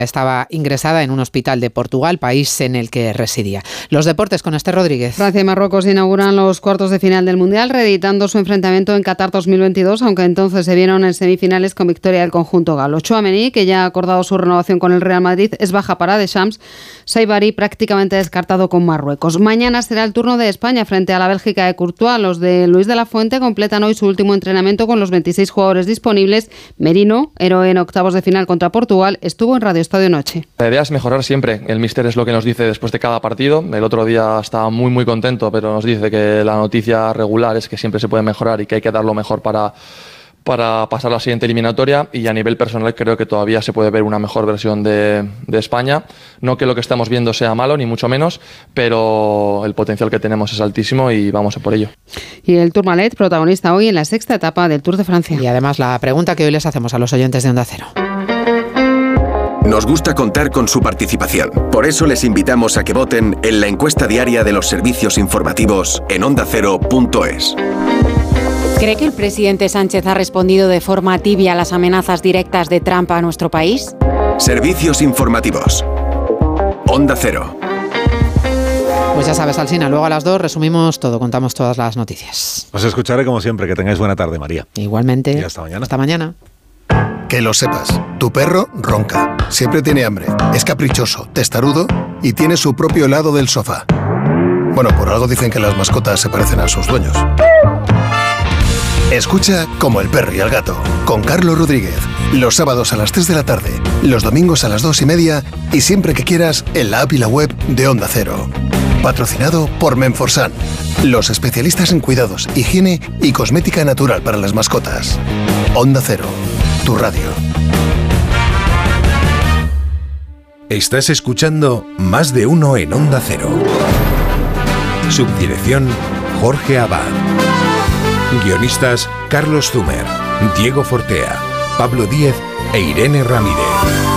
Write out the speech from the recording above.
Estaba ingresada en un hospital de Portugal, país en el que residía. Los deportes con Esther Rodríguez. Francia y Marruecos inauguran los cuartos de final del Mundial, reeditando su enfrentamiento en Qatar 2022, aunque entonces se vieron en semifinales con victoria del conjunto galo. Tchouaméni, que ya ha acordado su renovación con el Real Madrid, es baja para Deschamps. Saibari prácticamente descartado con Marruecos. Mañana será el turno de España frente a la Bélgica de Courtois. Los de Luis de la Fuente completan hoy su último entrenamiento con los 26 jugadores disponibles. Merino, héroe en octavos de final contra Portugal, estuvo en Radio Estadio Noche. La idea es mejorar siempre. El míster es lo que nos dice después de cada partido. El otro día estaba muy contento, pero nos dice que la noticia regular es que siempre se puede mejorar y que hay que dar lo mejor para pasar a la siguiente eliminatoria, y a nivel personal creo que todavía se puede ver una mejor versión de España. No que lo que estamos viendo sea malo, ni mucho menos, pero el potencial que tenemos es altísimo y vamos a por ello. Y el Tourmalet, protagonista hoy en la sexta etapa del Tour de Francia. Y además la pregunta que hoy les hacemos a los oyentes de Onda Cero. Nos gusta contar con su participación. Por eso les invitamos a que voten en la encuesta diaria de los servicios informativos en ondacero.es. ¿Cree que el presidente Sánchez ha respondido de forma tibia a las amenazas directas de Trump a nuestro país? Servicios informativos. Onda Cero. Pues ya sabes, Alsina, luego a las 2 resumimos todo, contamos todas las noticias. Os escucharé como siempre. Que tengáis buena tarde, María. Igualmente. Y hasta mañana. Hasta mañana. Que lo sepas, tu perro ronca, siempre tiene hambre, es caprichoso, testarudo y tiene su propio lado del sofá. Bueno, por algo dicen que las mascotas se parecen a sus dueños. Escucha Como el perro y el gato, con Carlos Rodríguez, los sábados a las 3 de la tarde, los domingos a las 2:30 y siempre que quieras en la app y la web de Onda Cero. Patrocinado por Menforsan, los especialistas en cuidados, higiene y cosmética natural para las mascotas. Onda Cero, tu radio. Estás escuchando Más de Uno en Onda Cero. Subdirección Jorge Abad. Guionistas Carlos Zumer, Diego Fortea, Pablo Díez e Irene Ramírez.